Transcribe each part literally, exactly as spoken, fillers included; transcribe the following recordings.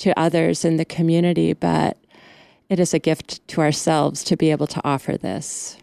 to others in the community, but it is a gift to ourselves to be able to offer this.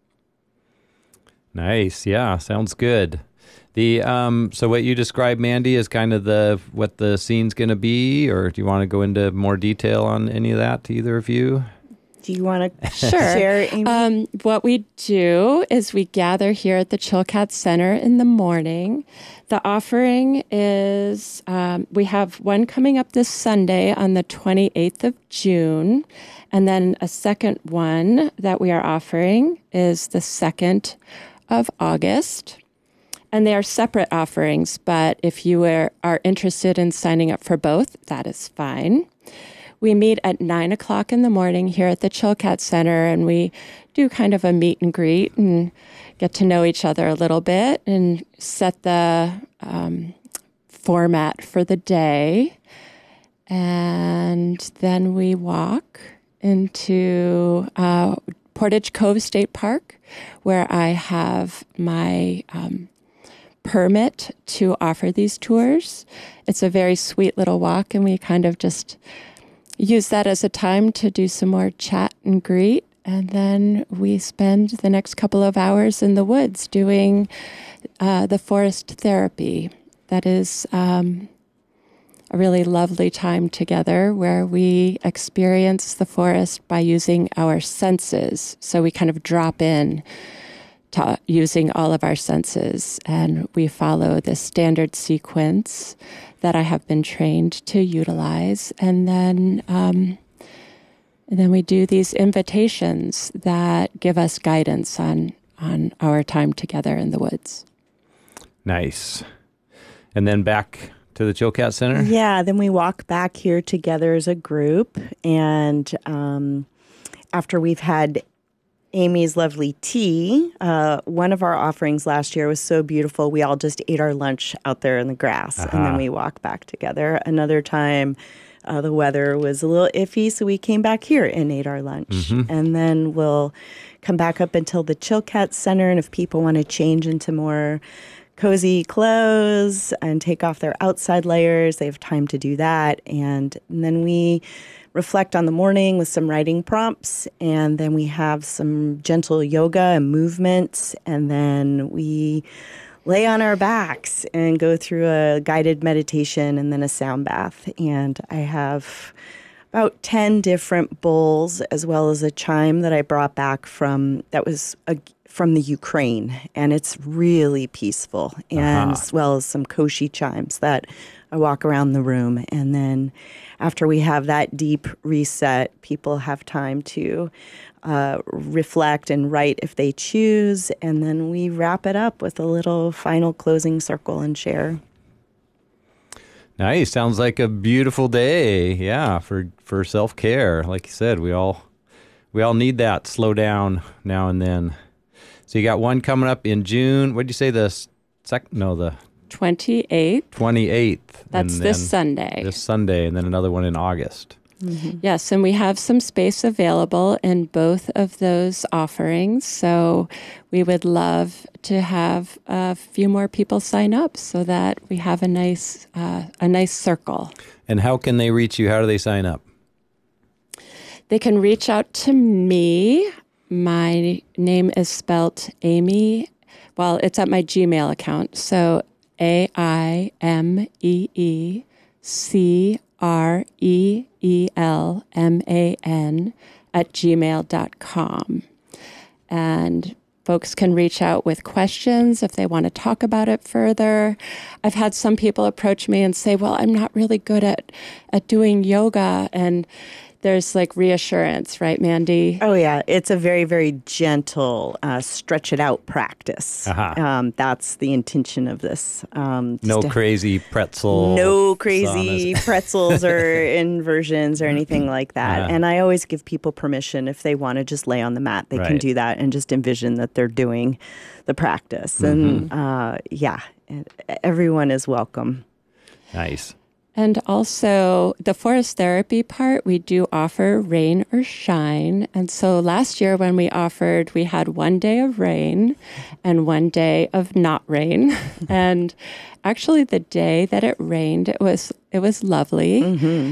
Nice. Yeah, sounds good. The um, so what you described, Mandy, is kind of the what the scene's going to be, or do you want to go into more detail on any of that to either of you? Do you want to sure. share, Amy? Um, what we do is we gather here at the Chilkat Center in the morning. The offering is, um, we have one coming up this Sunday on the twenty-eighth of June, and then a second one that we are offering is the second of August. And they are separate offerings, but if you are, are interested in signing up for both, that is fine. We meet at nine o'clock in the morning here at the Chilkat Center, and we do kind of a meet and greet and get to know each other a little bit and set the um, format for the day. And then we walk into uh, Portage Cove State Park, where I have my um, permit to offer these tours. It's a very sweet little walk, and we kind of just use that as a time to do some more chat and greet. And then we spend the next couple of hours in the woods doing uh, the forest therapy. That is um, a really lovely time together where we experience the forest by using our senses. So we kind of drop in to using all of our senses, and we follow the standard sequence that I have been trained to utilize. And then um, and then we do these invitations that give us guidance on, on our time together in the woods. Nice. And then back to the Chilkat Center? Yeah, then we walk back here together as a group. And um, after we've had Amy's lovely tea, uh, one of our offerings last year was so beautiful, we all just ate our lunch out there in the grass, uh-huh. and then we walked back together. Another time, uh, the weather was a little iffy, so we came back here and ate our lunch. Mm-hmm. And then we'll come back up until the Chilkat Center, and if people want to change into more cozy clothes and take off their outside layers, they have time to do that. And, and then we reflect on the morning with some writing prompts, and then we have some gentle yoga and movements, and then we lay on our backs and go through a guided meditation and then a sound bath. And I have about ten different bowls, as well as a chime that I brought back from, that was a, from the Ukraine, and it's really peaceful, and uh-huh. as well as some koshi chimes that I walk around the room. And then after we have that deep reset, people have time to uh, reflect and write if they choose. And then we wrap it up with a little final closing circle and share. Nice. Sounds like a beautiful day. Yeah, for, for self-care. Like you said, we all we all need that. Slow down now and then. So you got one coming up in June. What did you say? The sec? No, the twenty-eighth. twenty-eighth. That's this Sunday. This Sunday, and then another one in August. Mm-hmm. Yes, and we have some space available in both of those offerings. So we would love to have a few more people sign up so that we have a nice uh, a nice circle. And how can they reach you? How do they sign up? They can reach out to me. My name is spelt Amy. Well, it's at my Gmail account. So A I M E E C R E E L M A N at gmail dot com. And folks can reach out with questions if they want to talk about it further. I've had some people approach me and say, well, I'm not really good at, at doing yoga. And there's like reassurance, right, Mandy? Oh, yeah. It's a very, very gentle, uh, stretch it out practice. Uh-huh. Um, that's the intention of this. Um, no to, crazy pretzel. No crazy saunas. pretzels or inversions or anything like that. Uh-huh. And I always give people permission if they want to just lay on the mat, they right. can do that and just envision that they're doing the practice. Mm-hmm. And uh, yeah, everyone is welcome. Nice. And also the forest therapy part, we do offer rain or shine. And so last year when we offered, we had one day of rain and one day of not rain. And actually the day that it rained, it was it was lovely. Mm-hmm.